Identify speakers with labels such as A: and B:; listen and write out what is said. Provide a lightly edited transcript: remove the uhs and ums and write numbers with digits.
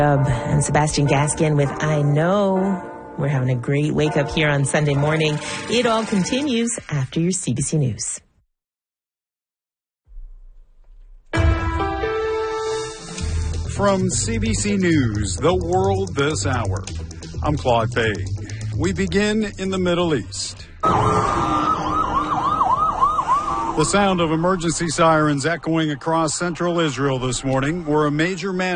A: And Sebastian Gaskin with I Know. We're having a great wake up here on Sunday morning. It all continues after your CBC News.
B: From CBC News, The World This Hour, I'm Claude Fay. We begin in the Middle East. The sound of emergency sirens echoing across central Israel this morning were a major